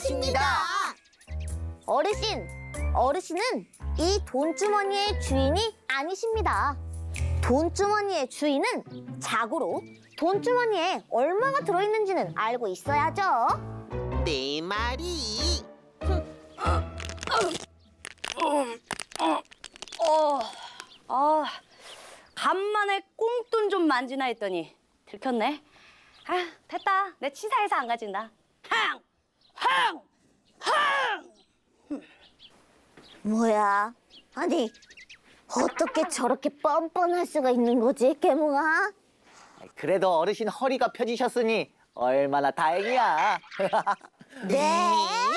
것입니다. 어르신은 이 돈주머니의 주인이 아니십니다. 돈주머니의 주인은 자고로 돈주머니에 얼마가 들어있는지는 알고 있어야죠. 내 말이. 간만에 꽁돈 좀 만지나 했더니 들켰네. 아, 됐다. 내 치사해서 안 가진다. 뭐야? 아니, 어떻게 저렇게 뻔뻔할 수가 있는 거지, 깨몽아? 그래도 어르신 허리가 펴지셨으니 얼마나 다행이야. 네?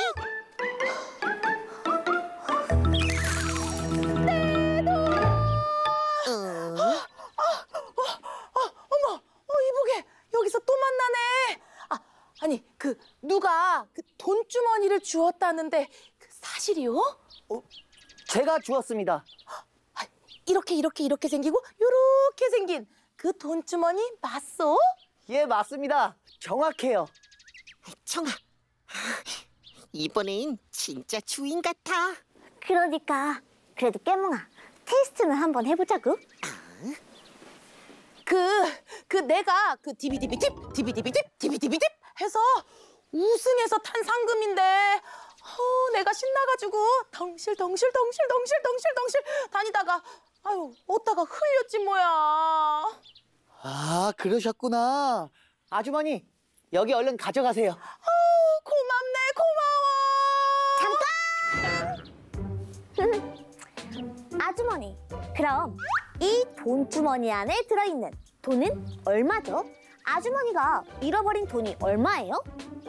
이보게 여기서 또 만나네. 아니 누가 그 돈주머니를 주었다는데 그 사실이요? 제가 주었습니다. 이렇게 생기고 요렇게 생긴 그 돈주머니 맞소? 예, 맞습니다. 정확해요. 청아, 이번엔 진짜 주인 같아. 그러니까 그래도 깨몽아, 테스트는 한번 해보자고. 내가 그 디비디비딥 해서 우승해서 탄 상금인데 내가 신나가지고 덩실 다니다가 어디다가 흘렸지 뭐야. 아, 그러셨구나. 아주머니, 여기 얼른 가져가세요. 고맙네. 아주머니, 그럼 이 돈주머니 안에 들어있는 돈은 얼마죠? 아주머니가 잃어버린 돈이 얼마예요?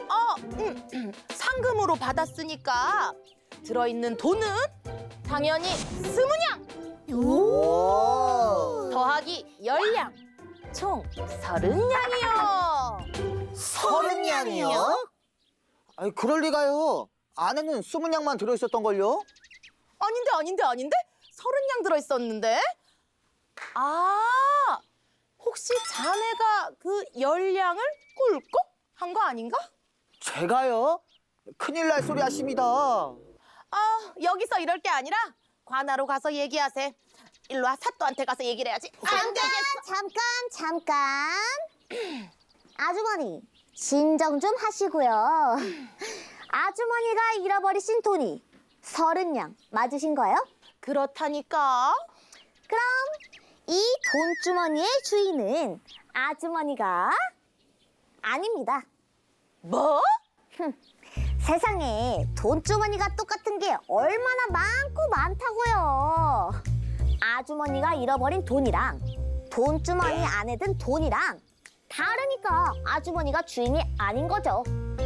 상금으로 받았으니까 들어있는 돈은 당연히 20냥 오! 더하기 10냥 총 30냥이요. 30냥이요? 아니, 그럴 리가요. 안에는 20냥만 들어있었던걸요? 아닌데 30냥 들어있었는데. 혹시 자네가 그 10냥을 꿀꺽 한 거 아닌가? 제가요? 큰일 날 소리 하십니다. 여기서 이럴 게 아니라 관하로 가서 얘기하세. 일로 와, 사또한테 가서 얘기를 해야지. 잠깐. 아주머니, 진정 좀 하시고요. 아주머니가 잃어버리신 돈이 30냥 맞으신 거예요? 그렇다니까. 그럼 이 돈주머니의 주인은 아주머니가 아닙니다. 뭐? 세상에 돈주머니가 똑같은 게 얼마나 많다고요. 아주머니가 잃어버린 돈이랑 돈주머니 안에 든 돈이랑 다르니까 아주머니가 주인이 아닌 거죠.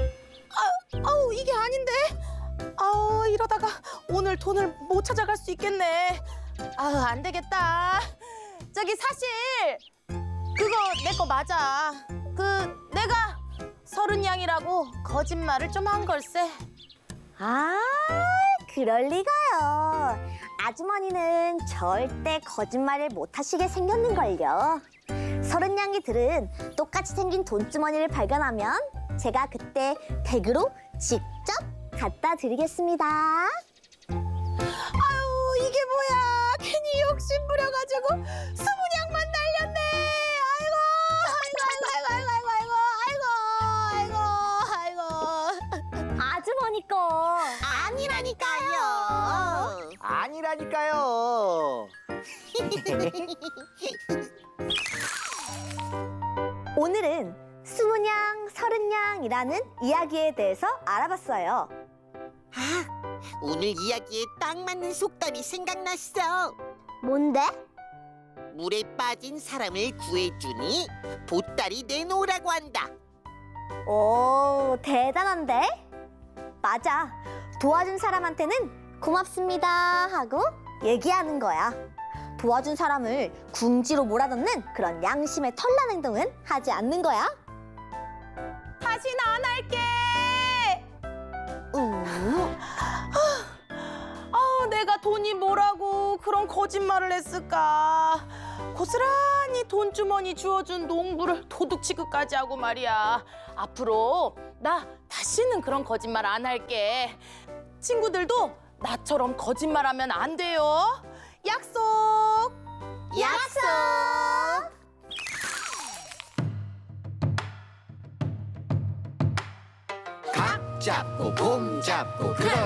이게 아닌데. 이러다가 오늘 돈을 못 찾아갈 수 있겠네. 안 되겠다. 저기 사실 그거 내 거 맞아. 내가 30냥이라고 거짓말을 좀 한 걸세. 그럴 리가요. 아주머니는 절대 거짓말을 못 하시게 생겼는걸요. 30냥이 들은 똑같이 생긴 돈주머니를 발견하면 제가 그때 댁으로 직접 갖다 드리겠습니다. 이게 뭐야? 괜히 욕심 부려가지고 20냥만 날렸네. 아이고. 아주머니 거 아니라니까요. 아니라니까요. 오늘은 20냥, 30냥이라는 이야기에 대해서 알아봤어요. 오늘 이야기에 딱 맞는 속담이 생각났어. 뭔데? 물에 빠진 사람을 구해주니 보따리 내놓으라고 한다. 오, 대단한데? 맞아. 도와준 사람한테는 고맙습니다 하고 얘기하는 거야. 도와준 사람을 궁지로 몰아넣는 그런 양심의 털난 행동은 하지 않는 거야. 다시는 안 할게. 내가 돈이 뭐라고 그런 거짓말을 했을까. 고스란히 돈주머니 주워준 농부를 도둑 취급까지 하고 말이야. 앞으로 나 다시 다시는 그런 거짓말 안 할게. 친구들도 나처럼 거짓말하면 안 돼요. 약속. 약속. 각 잡고 봄 잡고 그럴